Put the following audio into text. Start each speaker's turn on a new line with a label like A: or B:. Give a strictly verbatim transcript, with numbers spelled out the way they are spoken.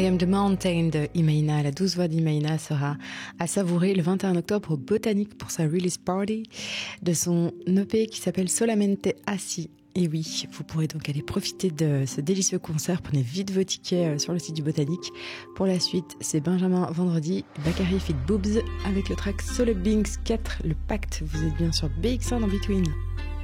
A: I Am The Mountain de Imeina. La douce voix d'Imeina sera à savourer le vingt et un octobre au Botanique pour sa release party de son E P qui s'appelle Solamente Assi. Et oui, vous pourrez donc aller profiter de ce délicieux concert. Prenez vite vos tickets sur le site du Botanique. Pour la suite, c'est Benjamin vendredi, Bakary feat. Boobs avec le track Solo Binks quatre, le pacte. Vous êtes bien sur B X un dans Between.